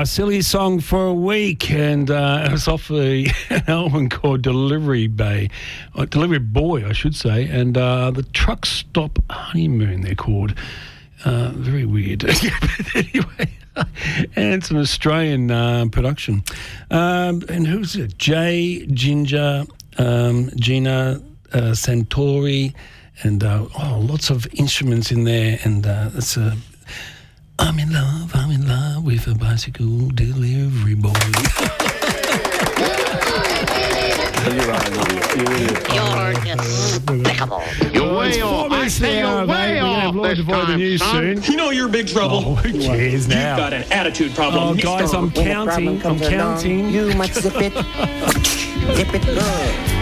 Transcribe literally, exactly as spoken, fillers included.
our silly song for a week, and uh, it was off the an album called Delivery Bay, or Delivery Boy, I should say, and uh, the Truck Stop Honeymoon, they're called. Uh, very weird. But anyway, and it's an Australian uh, production. Um, and who's it? Jay, Ginger, um, Gina, uh, Santori, and uh, oh, lots of instruments in there, and uh, it's a. I'm in love, I'm in love with a bicycle delivery boy. You're despicable. You're way off. I say you're way off this time, son. You know you're big trouble. Oh, who cares now? You've got an attitude problem, Oh, Mister guys, I'm When the counting. problem I'm comes along, counting. You must zip it. Zip it good.